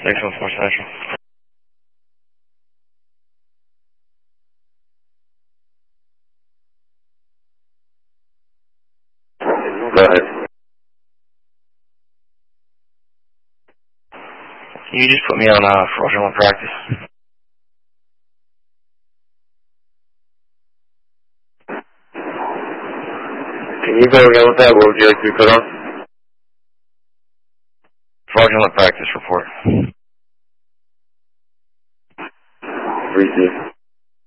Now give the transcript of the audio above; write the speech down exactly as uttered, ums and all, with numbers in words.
six one four Central. Go ahead. Can you just put me on uh, fraudulent practice? Can you go again with that? What would you like to be put on? Fraudulent practice report. Receive.